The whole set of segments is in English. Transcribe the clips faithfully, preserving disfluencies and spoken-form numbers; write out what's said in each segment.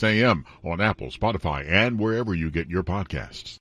a m on Apple, Spotify, and wherever you get your podcasts.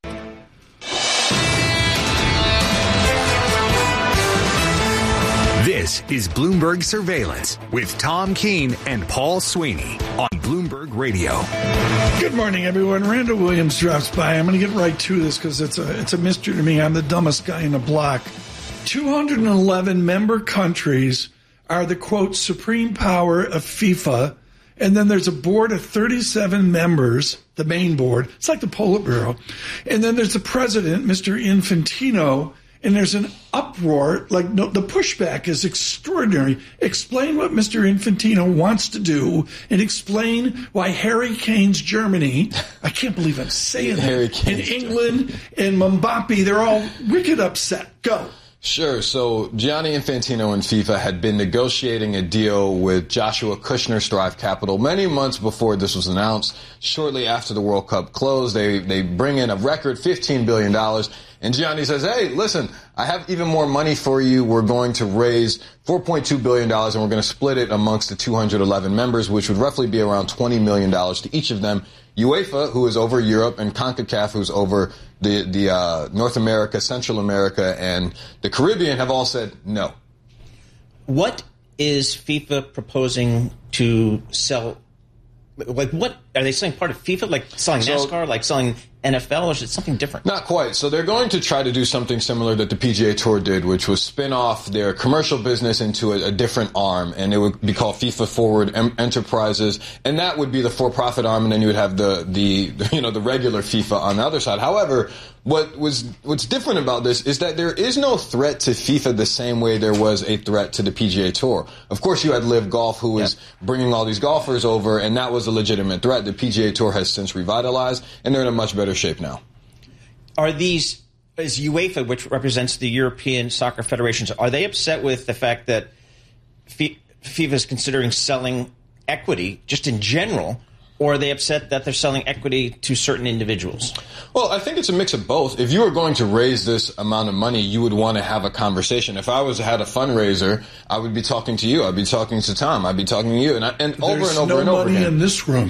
This is Bloomberg Surveillance with Tom Keene and Paul Sweeney on Bloomberg Radio. Good morning, everyone. Randall Williams drops by. I'm going to get right to this because it's a it's a mystery to me. I'm the dumbest guy in the block. two hundred eleven member countries are the, quote, supreme power of FIFA. And then there's a board of thirty-seven members, the main board. It's like the Politburo. And then there's the president, Mister Infantino. And there's an uproar, like no, the pushback is extraordinary. Explain what Mister Infantino wants to do and explain why Harry Kane's Germany, I can't believe I'm saying that, Harry and England and Mbappe, they're all wicked upset. Go. Sure. So Gianni Infantino and FIFA had been negotiating a deal with Joshua Kushner, Strive Capital, many months before this was announced. Shortly after the World Cup closed, they, they bring in a record fifteen billion dollars. And Gianni says, hey, listen, I have even more money for you. We're going to raise four point two billion dollars, and we're going to split it amongst the two hundred eleven members, which would roughly be around twenty million dollars to each of them. UEFA, who is over Europe, and CONCACAF, who's over the, the uh, North America, Central America, and the Caribbean, have all said no. What is FIFA proposing to sell? Like, what are they selling? Part of FIFA, like selling So- NASCAR, like selling N F L, or is it something different? Not quite. So they're going to try to do something similar that the P G A Tour did, which was spin off their commercial business into a, a different arm, and it would be called FIFA Forward em- Enterprises, and that would be the for-profit arm, and then you would have the the you know the regular FIFA on the other side. However, what was what's different about this is that there is no threat to FIFA the same way there was a threat to the P G A Tour. Of course, you had Live Golf, who was yeah. bringing all these golfers over, and that was a legitimate threat. The P G A Tour has since revitalized, and they're in a much better shape now. Are these, is UEFA, which represents the European soccer federations, are they upset with the fact that FIFA is considering selling equity just in general, or are they upset that they're selling equity to certain individuals? Well, I think it's a mix of both. If you were going to raise this amount of money, you would want to have a conversation. If I was had a fundraiser, I would be talking to you. I'd be talking to Tom. I'd be talking to you, and, I, and over and over no and over money again. in this room.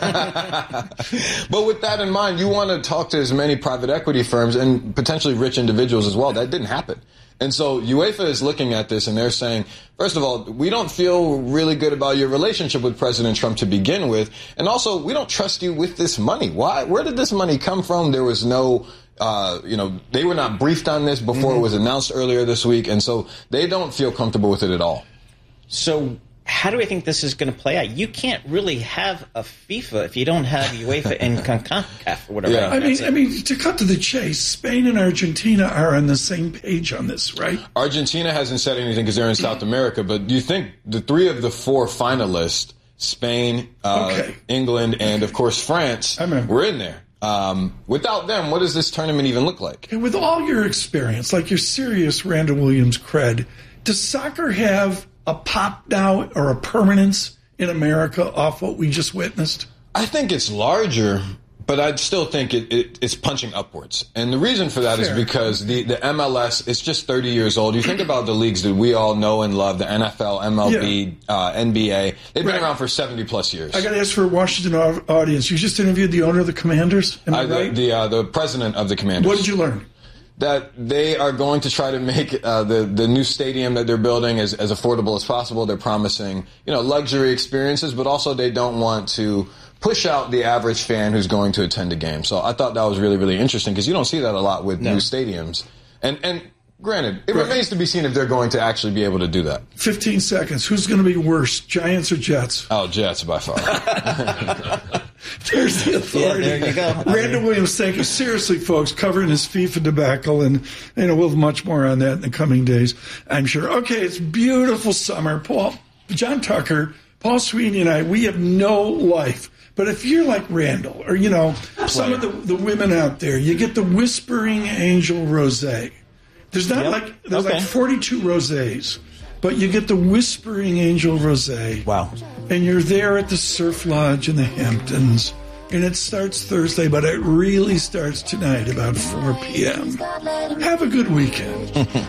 But with that in mind, you want to talk to as many private equity firms and potentially rich individuals as well. That didn't happen. And so UEFA is looking at this, and they're saying, first of all, we don't feel really good about your relationship with President Trump to begin with. And also, we don't trust you with this money. Why? Where did this money come from? There was no, uh, you know, they were not briefed on this before mm-hmm. it was announced earlier this week. And so they don't feel comfortable with it at all. So how do we think this is going to play out? You can't really have a FIFA if you don't have UEFA and CONCACAF or whatever. Yeah. I mean, I mean, to cut to the chase, Spain and Argentina are on the same page on this, right? Argentina hasn't said anything because they're in South America, but do you think the three of the four finalists, Spain, uh, okay. England, and, of course, France, were in there? Um, without them, what does this tournament even look like? And with all your experience, like your serious Randall Williams cred, does soccer have a pop now or a permanence in America off what we just witnessed? I think it's larger, but I'd still think it, it, it's punching upwards. And the reason for that Fair. is because the, the M L S is just thirty years old. You think about the leagues that we all know and love, the N F L, M L B, yeah. uh, N B A. They've been right. around for seventy plus years. I got to ask for a Washington audience. You just interviewed the owner of the Commanders? Am I, I right? The, uh, the president of the Commanders. What did you learn? That they are going to try to make uh, the the new stadium that they're building as, as affordable as possible. They're promising, you know, luxury experiences, but also they don't want to push out the average fan who's going to attend a game. So I thought that was really, really interesting because you don't see that a lot with no. new stadiums. And and granted, it right. remains to be seen if they're going to actually be able to do that. Fifteen seconds. Who's going to be worse, Giants or Jets? Oh, Jets by far. There's the authority. Yeah, there you go. Randall Williams, thank you. Seriously, folks, covering his FIFA debacle, and you know we'll have much more on that in the coming days, I'm sure. Okay, it's beautiful summer. Paul, John Tucker, Paul Sweeney, and I, we have no life. But if you're like Randall, or you know some of the, the women out there, you get the Whispering Angel Rosé. There's not yep. like there's okay. like forty-two rosés. But you get the Whispering Angel Rosé. Wow. And you're there at the Surf Lodge in the Hamptons. And it starts Thursday, but it really starts tonight about four p.m. Have a good weekend.